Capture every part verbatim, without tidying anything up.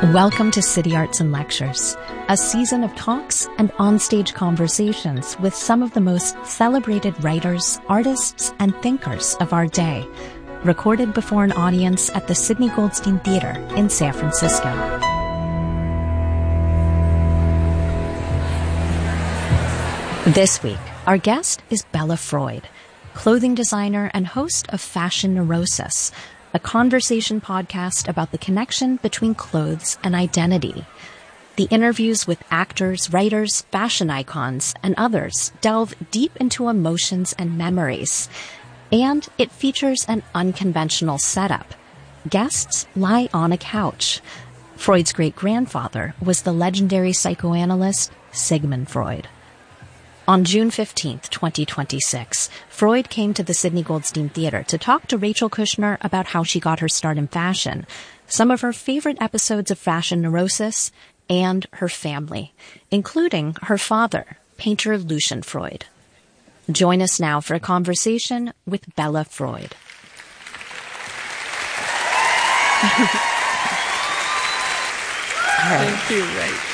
Welcome to City Arts and Lectures, a season of talks and onstage conversations with some of the most celebrated writers, artists, and thinkers of our day, recorded before an audience at the Sidney Goldstein Theater in San Francisco. This week, our guest is Bella Freud, clothing designer and host of Fashion Neurosis, a conversation podcast about the connection between clothes and identity. The interviews with actors, writers, fashion icons, and others delve deep into emotions and memories. And it features an unconventional setup. Guests lie on a couch. Freud's great-grandfather was the legendary psychoanalyst Sigmund Freud. On June fifteenth, twenty twenty-six, Freud came to the Sidney Goldstein Theater to talk to Rachel Kushner about how she got her start in fashion, some of her favorite episodes of Fashion Neurosis, and her family, including her father, painter Lucian Freud. Join us now for a conversation with Bella Freud. Thank you, Rachel.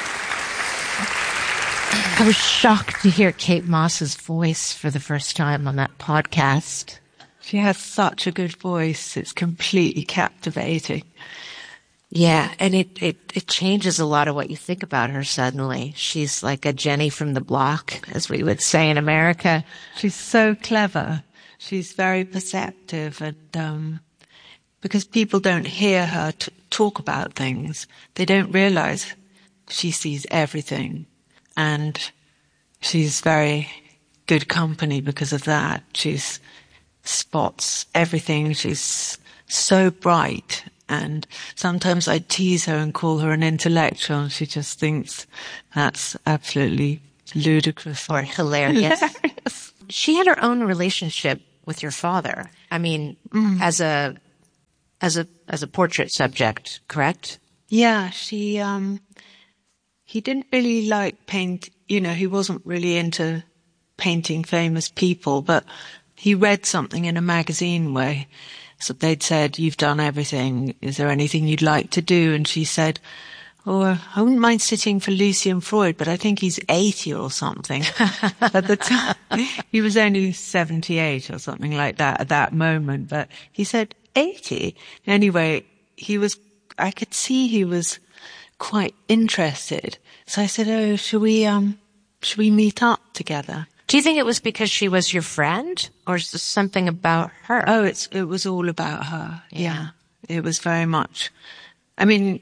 I was shocked to hear Kate Moss's voice for the first time on that podcast. She has such a good voice. It's completely captivating. Yeah, and it, it, it changes a lot of what you think about her suddenly. She's like a Jenny from the block, as we would say in America. She's so clever. She's very perceptive, and um, because people don't hear her t- talk about things, they don't realize she sees everything. And she's very good company because of that. She's spots everything. She's so bright. And sometimes I tease her and call her an intellectual, and she just thinks that's absolutely ludicrous. Or hilarious. hilarious. She had her own relationship with your father. I mean, mm. as a as a as a portrait subject, correct? Yeah, she um he didn't really like paint, you know, he wasn't really into painting famous people, but he read something in a magazine where so they'd said, "You've done everything. Is there anything you'd like to do?" And she said, "Oh, I wouldn't mind sitting for Lucian Freud, but I think he's eighty or something." At the time, he was only seventy-eight or something like that at that moment, but he said, eighty? Anyway, he was, I could see he was quite interested. So I said, "Oh, should we, um, should we meet up together?" Do you think it was because she was your friend, or is this something about her? Oh, it's, it was all about her. Yeah. yeah. It was very much, I mean,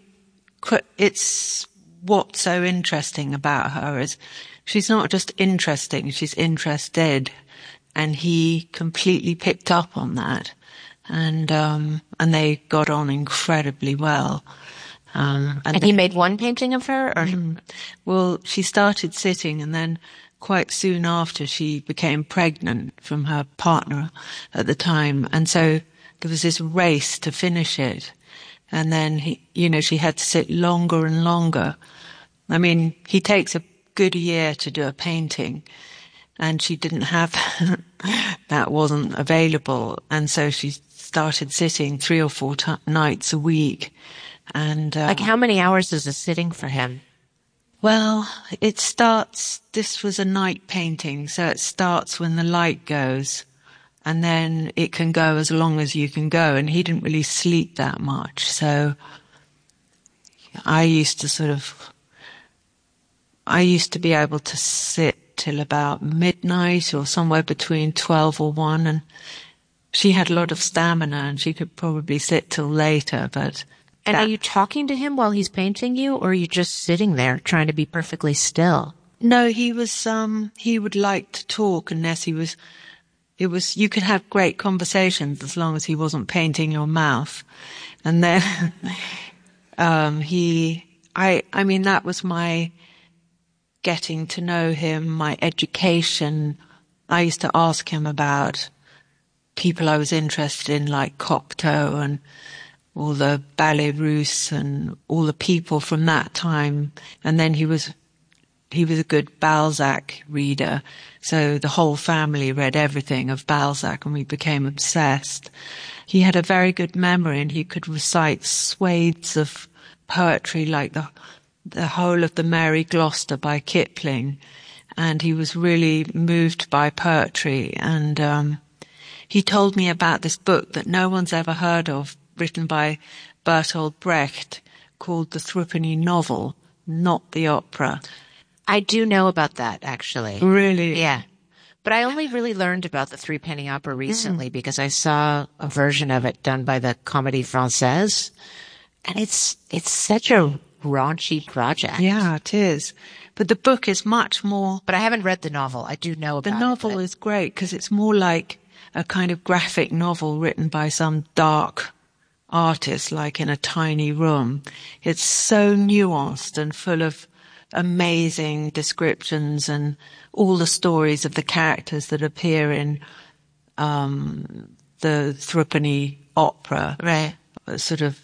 it's what's so interesting about her is she's not just interesting, she's interested. And he completely picked up on that. And, um, and they got on incredibly well. Um, and, and he made one painting of her? Or? Mm, well, she started sitting, and then quite soon after she became pregnant from her partner at the time. And so there was this race to finish it. And then he, you know, she had to sit longer and longer. I mean, he takes a good year to do a painting, and she didn't have that. That wasn't available. And so she started sitting three or four t- nights a week. And, uh, like how many hours is a sitting for him? Well, it starts, this was a night painting, so it starts when the light goes, and then it can go as long as you can go, and he didn't really sleep that much, so I used to sort of, I used to be able to sit till about midnight or somewhere between twelve or one, and she had a lot of stamina and she could probably sit till later, but And that, are you talking to him while he's painting you, or are you just sitting there trying to be perfectly still? No, he was, um, he would like to talk unless he was, it was, you could have great conversations as long as he wasn't painting your mouth. And then, um, he, I, I mean, that was my getting to know him, my education. I used to ask him about people I was interested in, like Cocteau and all the Ballet Russe and all the people from that time. And then he was, he was a good Balzac reader. So the whole family read everything of Balzac, and we became obsessed. He had a very good memory, and he could recite swathes of poetry, like the the whole of the Mary Gloucester by Kipling, and he was really moved by poetry. And um, he told me about this book that no one's ever heard of, written by Bertolt Brecht, called The Threepenny Novel, not the opera. I do know about that, actually. Really? Yeah. But I only really learned about the Threepenny Opera recently mm. because I saw a version of it done by the Comédie Française. And it's, it's such a raunchy project. Yeah, it is. But the book is much more... But I haven't read the novel. I do know about it. The novel it, but... is great because it's more like a kind of graphic novel written by some dark artist, like in a tiny room. It's so nuanced and full of amazing descriptions and all the stories of the characters that appear in um, the Threepenny Opera. Right. Sort of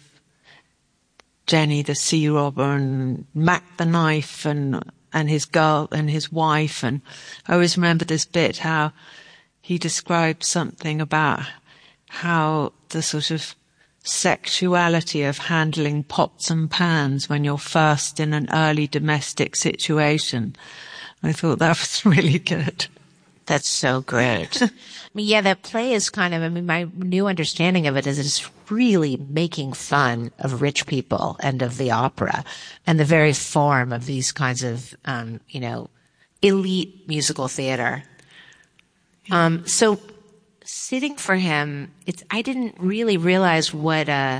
Jenny the sea robber and Mac the knife and and his girl and his wife. And I always remember this bit how he described something about how the sort of sexuality of handling pots and pans when you're first in an early domestic situation. I thought that was really good. That's so good. I mean, yeah, that play is kind of, I mean, my new understanding of it is it's really making fun of rich people and of the opera and the very form of these kinds of, um, you know, elite musical theater. Um, so Sitting for Him, it's, I didn't really realize what, uh,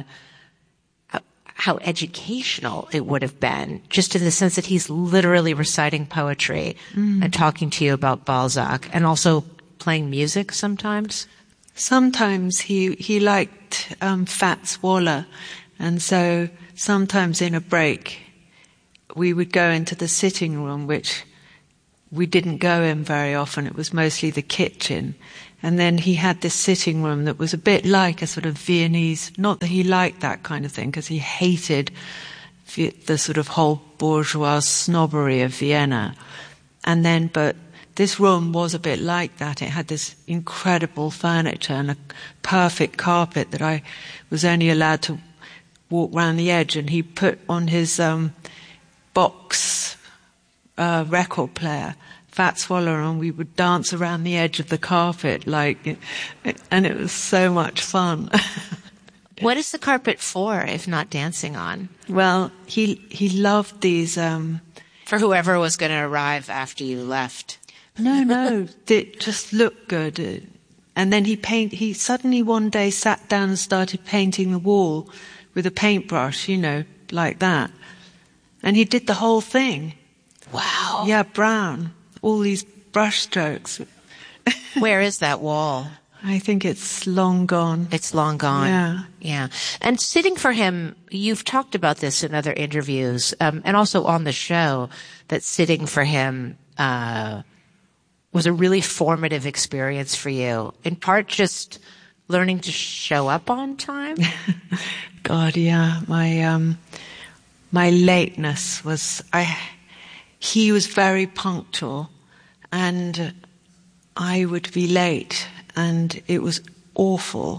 how educational it would have been, just in the sense that he's literally reciting poetry mm. and talking to you about Balzac and also playing music sometimes. Sometimes he, he liked, um, Fats Waller. And so sometimes in a break, we would go into the sitting room, which we didn't go in very often. It was mostly the kitchen. And then he had this sitting room that was a bit like a sort of Viennese, not that he liked that kind of thing, because he hated the sort of whole bourgeois snobbery of Vienna. And then, but this room was a bit like that. It had this incredible furniture and a perfect carpet that I was only allowed to walk round the edge. And he put on his um, box uh, record player Fats Waller, and we would dance around the edge of the carpet, like, and it was so much fun. What is the carpet for, if not dancing on? Well, he he loved these. Um, for whoever was going to arrive after you left. No, no, it just looked good. And then he paint. He suddenly one day sat down and started painting the wall with a paintbrush, you know, like that. And he did the whole thing. Wow. Yeah, brown. All these brush strokes. Where is that wall? I think it's long gone. It's long gone. Yeah. Yeah. And Sitting for Him, you've talked about this in other interviews, um, and also on the show, that Sitting for Him, uh, was a really formative experience for you. In part just learning to show up on time? God, yeah. My, um, my lateness was, I, he was very punctual. And I would be late, and it was awful.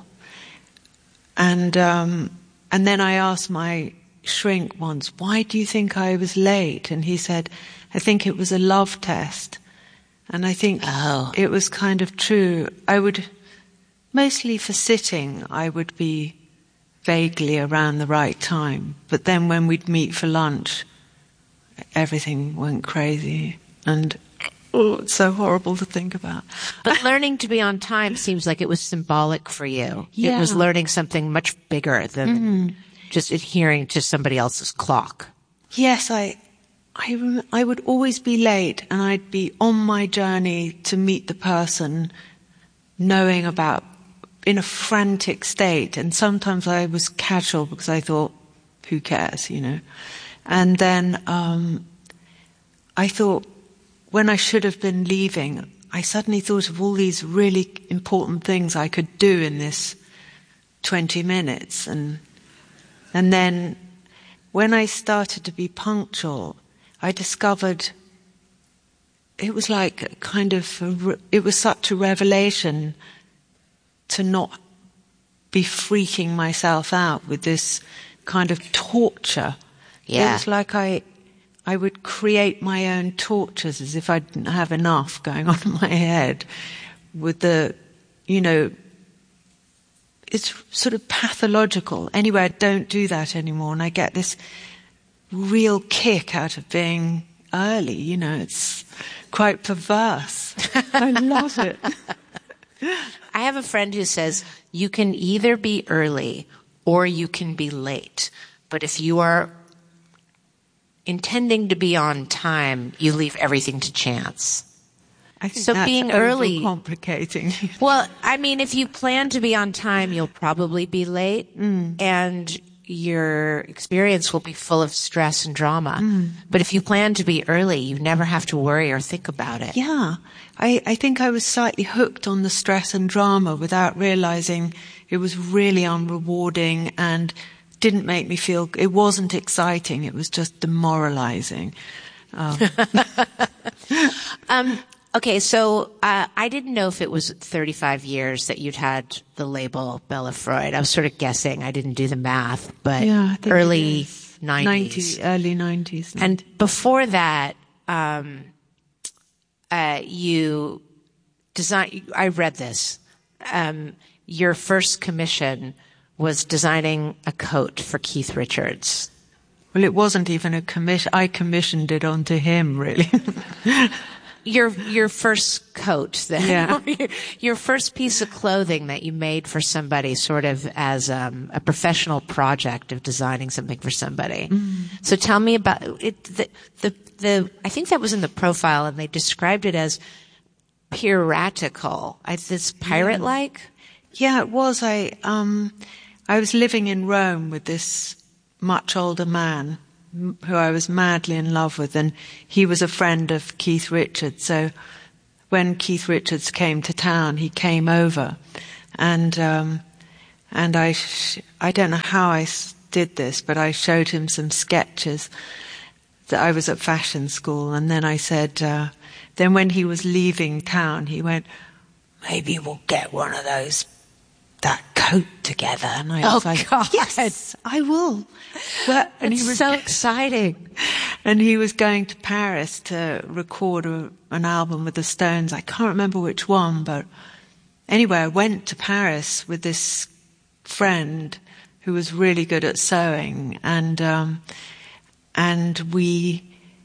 And um, and then I asked my shrink once, "Why do you think I was late?" And he said, "I think it was a love test." And I think oh. it was kind of true. I would, mostly for sitting, I would be vaguely around the right time. But then when we'd meet for lunch, everything went crazy. And oh, it's so horrible to think about. But learning to be on time seems like it was symbolic for you. Yeah. It was learning something much bigger than mm-hmm. just adhering to somebody else's clock. Yes, I, I, rem- I would always be late, and I'd be on my journey to meet the person, knowing about, in a frantic state. And sometimes I was casual because I thought, who cares, you know? And then um, I thought, when I should have been leaving, I suddenly thought of all these really important things I could do in this twenty minutes. And and then when I started to be punctual, I discovered it was like a kind of, a, it was such a revelation to not be freaking myself out with this kind of torture Yeah. It was like I, I would create my own tortures as if I didn't have enough going on in my head with the, you know, it's sort of pathological. Anyway, I don't do that anymore, and I get this real kick out of being early. You know, it's quite perverse. I love it. I have a friend who says you can either be early or you can be late. But if you are intending to be on time, you leave everything to chance. I think so that's being early, complicating. Well, I mean, if you plan to be on time, you'll probably be late, mm. and your experience will be full of stress and drama. Mm. But if you plan to be early, you never have to worry or think about it. Yeah. I, I think I was slightly hooked on the stress and drama without realizing it was really unrewarding and didn't make me feel, it wasn't exciting. It was just demoralizing. Um, um Okay, so uh, I didn't know if it was thirty-five years that you'd had the label Bella Freud. I was sort of guessing. I didn't do the math, but yeah, early nineties. ninety, early nineties. And before that, um, uh, you designed, I read this. Um, your first commission was designing a coat for Keith Richards. Well, it wasn't even a commission. I commissioned it onto him, really. Your your first coat, then. Yeah. your, your first piece of clothing that you made for somebody, sort of as um, a professional project of designing something for somebody. Mm. So tell me about it. The, the the I think that was in the profile, and they described it as piratical. It's pirate-like. Yeah, it was. I um I was living in Rome with this much older man who I was madly in love with, and he was a friend of Keith Richards. So when Keith Richards came to town, he came over, and um, and I sh- I don't know how I did this, but I showed him some sketches that I was at fashion school, and then I said, uh, then when he was leaving town, he went, maybe we'll get one of those, that coat together. And I was oh, like, God. yes, I will. Well, and it's he was so exciting. And he was going to Paris to record a, an album with the Stones. I can't remember which one, but anyway, I went to Paris with this friend who was really good at sewing, and um, and we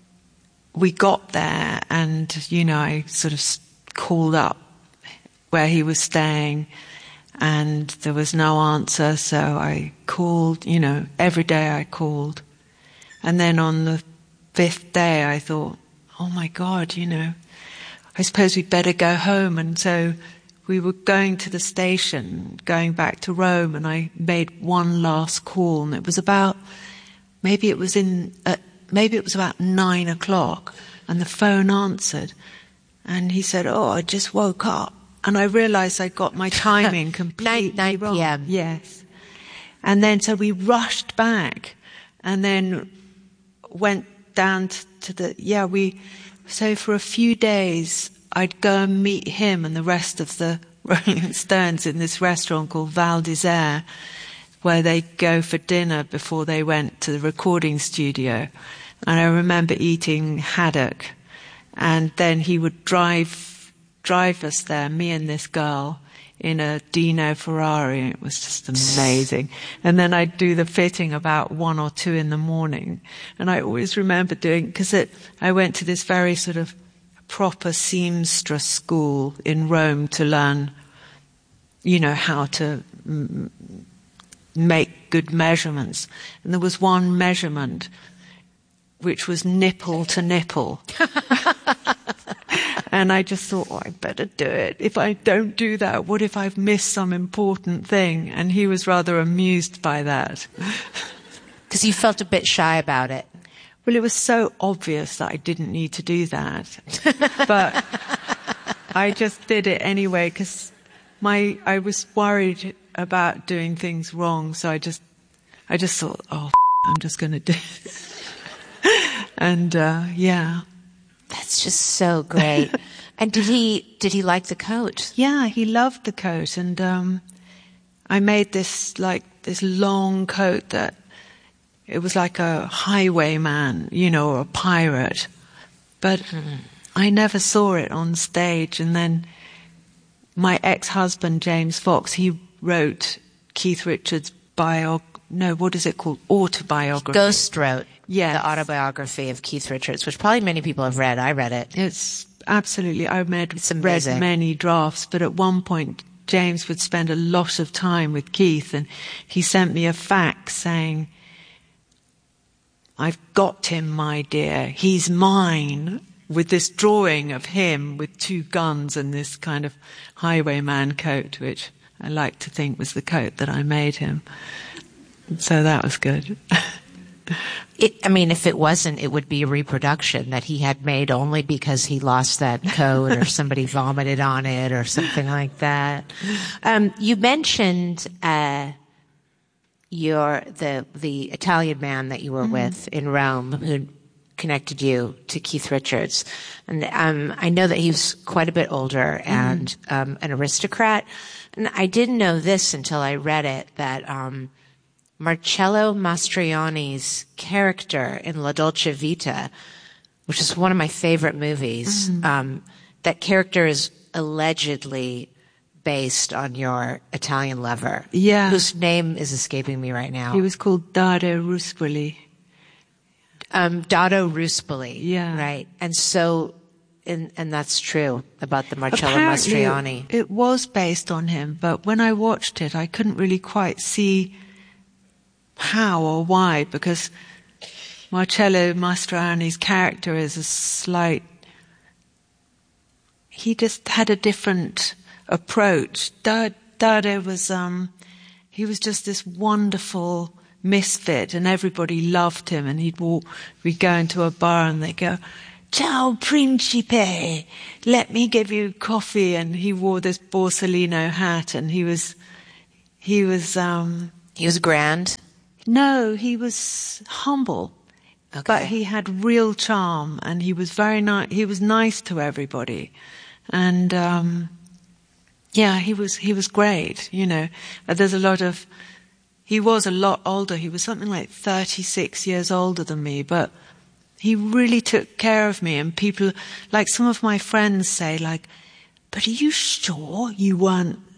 we got there, and you know, I sort of called up where he was staying, and there was no answer, so I called, you know, every day I called. And then on the fifth day I thought, oh my God, you know, I suppose we'd better go home. And so we were going to the station, going back to Rome, and I made one last call, and it was about, maybe it was in, uh, maybe it was about nine o'clock, and the phone answered, and he said, oh, I just woke up. And I realized I got my timing completely nine wrong. p.m. Yes. And then so we rushed back, and then went down to the, yeah, we, so for a few days I'd go and meet him and the rest of the Rolling Stones in this restaurant called Val d'Isère, where they go for dinner before they went to the recording studio. And I remember eating haddock, and then he would drive drive us there, me and this girl, in a Dino Ferrari. It was just amazing. And then I'd do the fitting about one or two in the morning. And I always remember doing, because I went to this very sort of proper seamstress school in Rome to learn, you know, how to m- make good measurements. And there was one measurement which was nipple to nipple. And I just thought, oh, I better do it. If I don't do that, what if I've missed some important thing? And he was rather amused by that. Because you felt a bit shy about it. Well, it was so obvious that I didn't need to do that. But I just did it anyway, because my I was worried about doing things wrong. So I just I just thought, oh, I'm just going to do it. And, uh, yeah. That's just so great. And did he did he like the coat? Yeah, he loved the coat, and um, I made this like this long coat that it was like a highwayman, you know, or a pirate. But mm. I never saw it on stage. And then my ex-husband, James Fox, he wrote Keith Richards' bio, no, what is it called? Autobiography. Ghost wrote yes. the autobiography of Keith Richards, which probably many people have read. I read it. It's absolutely, I read, it's read many drafts, but at one point James would spend a lot of time with Keith, and he sent me a fax saying, "I've got him, my dear. He's mine," with this drawing of him with two guns and this kind of highwayman coat, which I like to think was the coat that I made him. So that was good. It, I mean, if it wasn't, it would be a reproduction that he had made only because he lost that coat or somebody vomited on it or something like that. Um, you mentioned uh, your the the Italian man that you were mm-hmm. with in Rome who connected you to Keith Richards, and um, I know that he was quite a bit older and mm-hmm. um, an aristocrat. And I didn't know this until I read it, that um, Marcello Mastroianni's character in La Dolce Vita, which is one of my favorite movies, mm-hmm. um, that character is allegedly based on your Italian lover, yeah. whose name is escaping me right now. He was called Dado Ruspoli. Um, Dado Ruspoli. Yeah. Right. And so, and, and that's true about the Marcello Apparently Mastroianni. It, it was based on him, but when I watched it, I couldn't really quite see how or why, because Marcello Mastroianni's character is a slight, he just had a different approach. Dado was, um, he was just this wonderful misfit, and everybody loved him, and he'd walk, we'd go into a bar and they'd go, "Ciao Principe, let me give you coffee," and he wore this Borsalino hat, and he was, he was, um... He was grand? No, he was humble. Okay. But he had real charm, and he was very nice, he was nice to everybody. And, um, yeah, he was, he was great, you know. There's a lot of, he was a lot older, he was something like thirty-six years older than me, but he really took care of me. And people, like some of my friends say, like, "But are you sure you weren't